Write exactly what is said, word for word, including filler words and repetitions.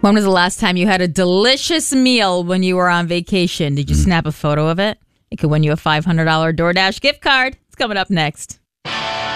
When was the last time you had a delicious meal when you were on vacation? Did you mm. snap a photo of it? It could win you a five hundred dollars DoorDash gift card. It's coming up next.